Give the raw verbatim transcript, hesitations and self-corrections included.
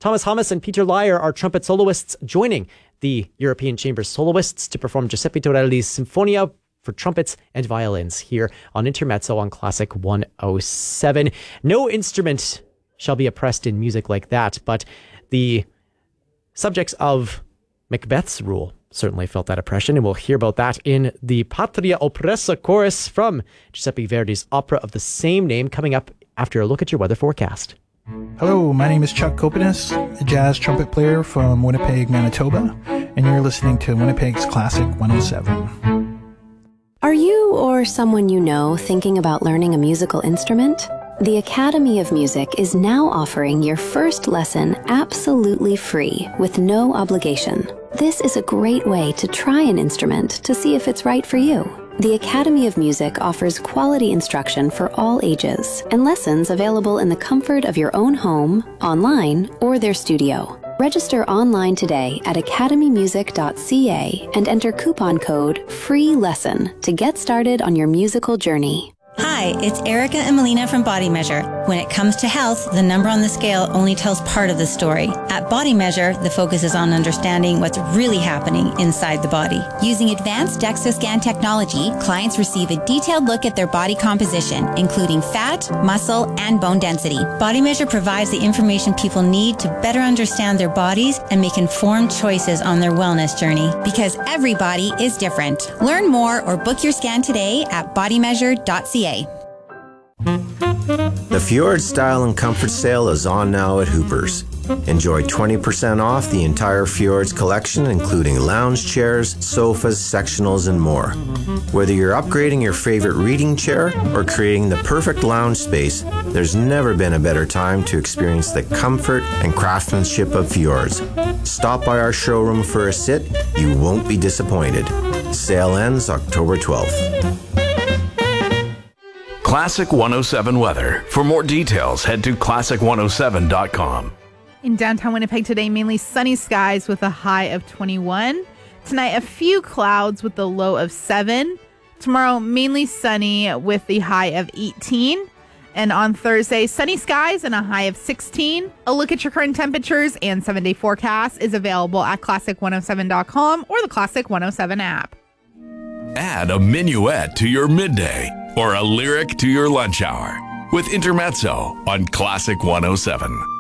Thomas Hummus and Peter Lyer are trumpet soloists joining the European Chamber soloists to perform Giuseppe Torelli's Sinfonia for trumpets and violins here on Intermezzo on Classic one oh seven. No instrument shall be oppressed in music like that, but the subjects of Macbeth's rule certainly felt that oppression, and we'll hear about that in the Patria Oppressa chorus from Giuseppe Verdi's opera of the same name, coming up after a look at your weather forecast. Hello, my name is Chuck Kopanis, a jazz trumpet player from Winnipeg, Manitoba, and you're listening to Winnipeg's Classic one oh seven. Are you or someone you know thinking about learning a musical instrument? The Academy of Music is now offering your first lesson absolutely free with no obligation. This is a great way to try an instrument to see if it's right for you. The Academy of Music offers quality instruction for all ages and lessons available in the comfort of your own home, online, or their studio. Register online today at academy music dot c a and enter coupon code FREELESSON to get started on your musical journey. Hi, it's Erica and Melina from Body Measure. When it comes to health, the number on the scale only tells part of the story. At Body Measure, the focus is on understanding what's really happening inside the body. Using advanced DEXA scan technology, clients receive a detailed look at their body composition, including fat, muscle, and bone density. Body Measure provides the information people need to better understand their bodies and make informed choices on their wellness journey. Because every body is different. Learn more or book your scan today at body measure dot c a. The Fjord Style and Comfort Sale is on now at Hooper's. Enjoy twenty percent off the entire Fjords collection, including lounge chairs, sofas, sectionals, and more. Whether you're upgrading your favorite reading chair or creating the perfect lounge space, there's never been a better time to experience the comfort and craftsmanship of Fjords. Stop by our showroom for a sit. You won't be disappointed. Sale ends October twelfth. Classic one oh seven weather. For more details, head to classic one oh seven dot com. In downtown Winnipeg today, mainly sunny skies with a high of twenty-one. Tonight, a few clouds with the low of seven. Tomorrow, mainly sunny with the high of eighteen. And on Thursday, sunny skies and a high of sixteen. A look at your current temperatures and seven-day forecast is available at classic one oh seven dot com or the Classic one oh seven app. Add a minuet to your midday or a lyric to your lunch hour with Intermezzo on Classic one oh seven.